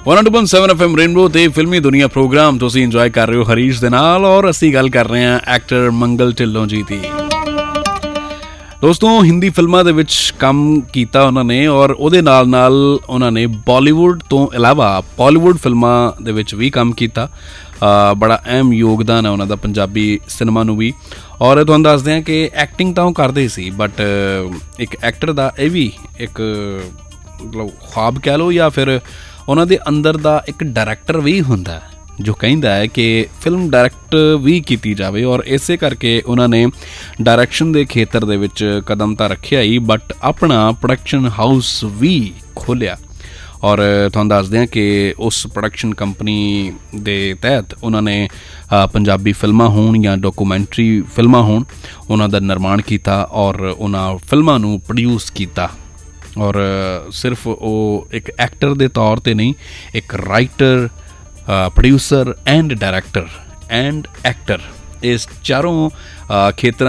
102.7 FM rainbow ਤੇ ਫਿਲਮੀ ਦੁਨੀਆ ਪ੍ਰੋਗਰਾਮ ਤੁਸੀਂ ਇੰਜੋਏ ਕਰ ਰਹੇ ਹੋ ਹਰੀਸ਼ ਦੇ ਨਾਲ ਔਰ ਅਸੀਂ ਗੱਲ ਕਰ ਰਹੇ ਹਾਂ ਐਕਟਰ ਮੰਗਲ ਢਿੱਲੋਂ ਜੀ ਦੀ। ਦੋਸਤੋ ਹਿੰਦੀ ਫਿਲਮਾਂ ਦੇ ਵਿੱਚ ਕੰਮ ਕੀਤਾ ਉਹਨਾਂ ਨੇ ਔਰ ਉਹਦੇ ਨਾਲ ਨਾਲ ਉਹਨਾਂ ਨੇ ਬਾਲੀਵੁੱਡ ਤੋਂ ਇਲਾਵਾ ਬਾਲੀਵੁੱਡ ਫਿਲਮਾਂ ਦੇ ਵਿੱਚ ਵੀ ਕੰਮ ਕੀਤਾ। ਬੜਾ ਅਹਿਮ ਯੋਗਦਾਨ ਹੈ ਉਹਨਾਂ ਦਾ ਪੰਜਾਬੀ ਸਿਨੇਮਾ ਨੂੰ ਵੀ। ਔਰ ਤੁਹਾਨੂੰ ਦੱਸਦੇ ਹਾਂ ਕਿ ਐਕਟਿੰਗ ਤਾਂ ਉਹ ਕਰਦੇ ਸੀ ਬਟ ਇੱਕ ਐਕਟਰ ਦਾ ਇਹ ਵੀ ਇੱਕ ਮਤਲਬ ख्वाब ਕਹਿ ਲਓ ਜਾਂ ਫਿਰ ਉਹਨਾਂ ਦੇ ਅੰਦਰ ਦਾ ਇੱਕ ਡਾਇਰੈਕਟਰ ਵੀ ਹੁੰਦਾ ਜੋ ਕਹਿੰਦਾ ਹੈ ਕਿ ਫਿਲਮ ਡਾਇਰੈਕਟ ਵੀ ਕੀਤੀ ਜਾਵੇ ਔਰ ਇਸੇ ਕਰਕੇ ਉਹਨਾਂ ਨੇ ਡਾਇਰੈਕਸ਼ਨ ਦੇ ਖੇਤਰ ਦੇ ਵਿੱਚ ਕਦਮ ਤਾਂ ਰੱਖਿਆ ਹੀ ਬਟ ਆਪਣਾ ਪ੍ਰੋਡਕਸ਼ਨ ਹਾਊਸ ਵੀ ਖੋਲ੍ਹਿਆ। ਔਰ ਤੁਹਾਨੂੰ ਦੱਸਦੇ ਹਾਂ ਕਿ ਉਸ ਪ੍ਰੋਡਕਸ਼ਨ ਕੰਪਨੀ ਦੇ ਤਹਿਤ ਉਹਨਾਂ ਨੇ ਪੰਜਾਬੀ ਫਿਲਮਾਂ ਹੋਣ ਜਾਂ ਡਾਕੂਮੈਂਟਰੀ ਫਿਲਮਾਂ ਹੋਣ ਉਹਨਾਂ ਦਾ ਨਿਰਮਾਣ ਕੀਤਾ ਔਰ ਉਹਨਾਂ ਫਿਲਮਾਂ ਨੂੰ ਪ੍ਰੋਡਿਊਸ ਕੀਤਾ। ਔਰ ਸਿਰਫ ਉਹ ਇੱਕ ਐਕਟਰ ਦੇ ਤੌਰ 'ਤੇ ਨਹੀਂ, ਇੱਕ writer, producer and director and actor, ਇਸ ਚਾਰੋਂ ਖੇਤਰਾਂ